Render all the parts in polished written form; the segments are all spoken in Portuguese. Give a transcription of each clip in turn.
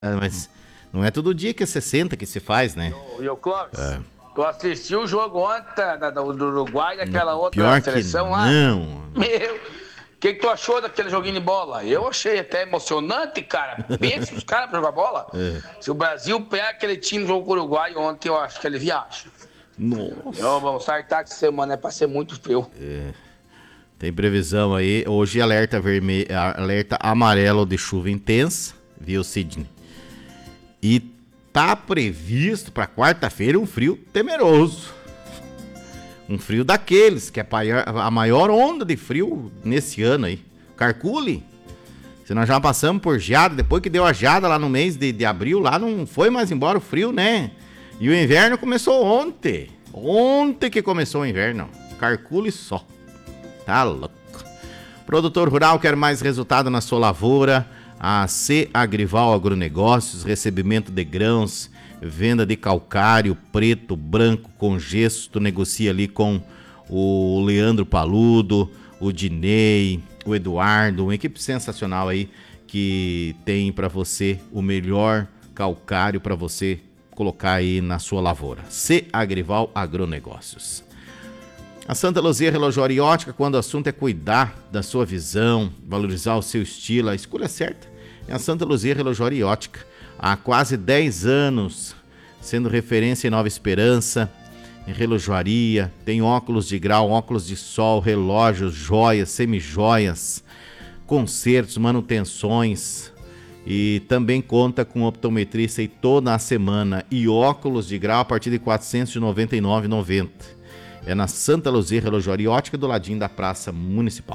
Mas não é todo dia que é 60 que se faz, né? E o Clóvis, tu assistiu o jogo ontem do Uruguai, daquela outra Pior seleção que lá? não. Meu, o que tu achou daquele joguinho de bola? Eu achei até emocionante, cara. Pensa os caras pra jogar bola. Se o Brasil pegar aquele time no jogo com o Uruguai ontem, eu acho que ele viaja. Nossa. Vamos startar essa semana, é pra ser muito frio. Tem previsão aí. Hoje alerta vermelho, alerta amarelo de chuva intensa, viu, Sidney? E tá previsto pra quarta-feira um frio temeroso. Um frio daqueles, que é a maior onda de frio nesse ano aí. Calcule. Se nós já passamos por geada, depois que deu a geada lá no mês de abril, lá não foi mais embora o frio, né? E o inverno começou ontem. Ontem que começou o inverno. Calcule só. Tá louco. Produtor rural quer mais resultado na sua lavoura. A C Agrival Agronegócios, recebimento de grãos, venda de calcário, preto, branco, com gesso. Tu negocia ali com o Leandro Paludo, o Dinei, o Eduardo, uma equipe sensacional aí que tem para você o melhor calcário para você colocar aí na sua lavoura. C Agrival Agronegócios. A Santa Luzia Relojoaria e Ótica, quando o assunto é cuidar da sua visão, valorizar o seu estilo, a escolha certa é a Santa Luzia Relojoaria e Ótica. Há quase 10 anos, sendo referência em Nova Esperança, em relojoaria, tem óculos de grau, óculos de sol, relógios, joias, semijoias, consertos, manutenções, e também conta com optometrista aí toda a semana e óculos de grau a partir de R$ 499,90. É na Santa Luzia Relojoaria e Ótica, do ladinho da Praça Municipal.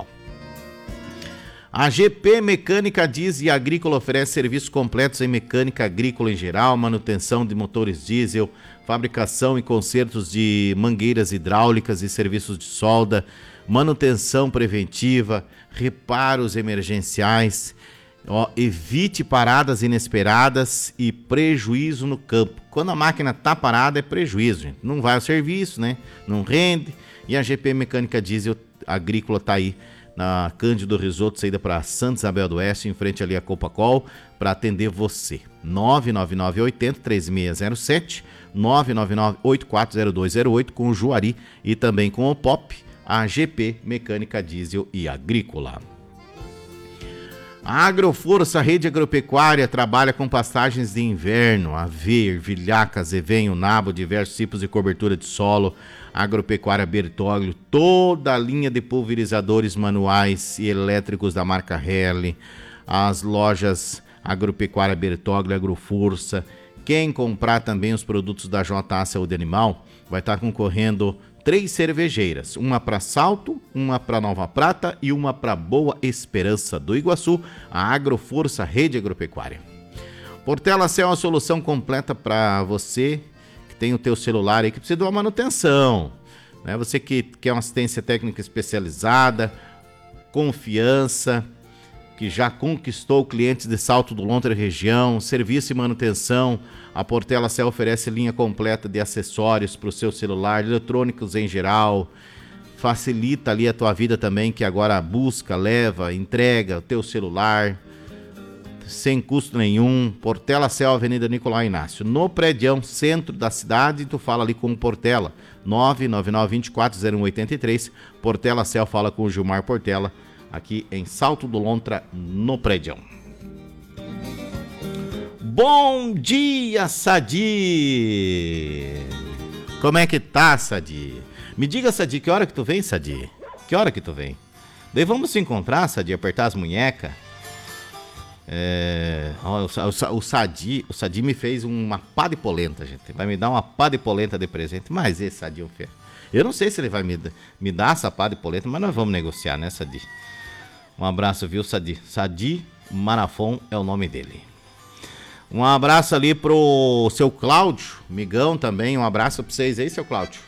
A GP Mecânica Diesel e Agrícola oferece serviços completos em mecânica agrícola em geral, manutenção de motores diesel, fabricação e consertos de mangueiras hidráulicas e serviços de solda, manutenção preventiva, reparos emergenciais. Evite paradas inesperadas e prejuízo no campo. Quando a máquina está parada é prejuízo, gente. Não vai ao serviço, né? Não rende. E a GP Mecânica Diesel Agrícola está aí na Cândido Risoto, saída para Santa Isabel do Oeste, em frente ali a Copacol, para atender você. 999-80-3607, 999-840208, com o Juari e também com o Pop, a GP Mecânica Diesel e Agrícola. A Agroforça Rede Agropecuária trabalha com pastagens de inverno, aveia, ervilhaca, zevenho, nabo, diversos tipos de cobertura de solo. Agropecuária Bertoglio, toda a linha de pulverizadores manuais e elétricos da marca Helle. As lojas Agropecuária Bertoglio, Agroforça. Quem comprar também os produtos da JA Saúde Animal vai estar concorrendo 3 cervejeiras, uma para Salto, uma para Nova Prata e uma para Boa Esperança do Iguaçu, a Agroforça Rede Agropecuária. Portela Cell é uma solução completa para você que tem o teu celular aí que precisa de uma manutenção, né? Você que quer uma assistência técnica especializada, confiança, que já conquistou clientes de Salto do Lontra região, serviço e manutenção. A Portela Cell oferece linha completa de acessórios para o seu celular, eletrônicos em geral. Facilita ali a tua vida também, que agora busca, leva, entrega o teu celular sem custo nenhum. Portela Cell, Avenida Nicolau Inácio, no prédião centro da cidade. Tu fala ali com o Portela, 999-240183. Portela Cell, fala com o Gilmar Portela, aqui em Salto do Lontra, no prédião. Bom dia, Sadi! Como é que tá, Sadi? Me diga, Sadi, que hora que tu vem, Sadi? Que hora que tu vem? Daí vamos se encontrar, Sadi, apertar as munhecas. O Sadi me fez uma pá de polenta, gente. Vai me dar uma pá de polenta de presente. Mas esse Sadi é um ferro. Eu não sei se ele vai me dar essa pá de polenta, mas nós vamos negociar, né, Sadi? Um abraço, viu, Sadi? Sadi Marafon é o nome dele. Um abraço ali pro seu Cláudio, migão também. Um abraço pra vocês aí, seu Cláudio.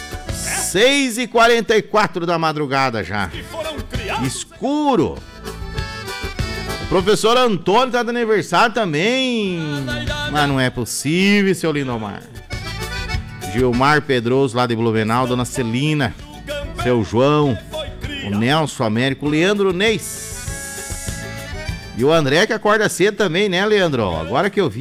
6h44 da madrugada já. Escuro. O professor Antônio tá de aniversário também. Mas não é possível, seu Lindomar. Gilmar Pedroso lá de Blumenau, Dona Celina, seu João, o Nelson Américo, o Leandro Neis E o André que acorda cedo também, né, Leandro? Agora que eu vi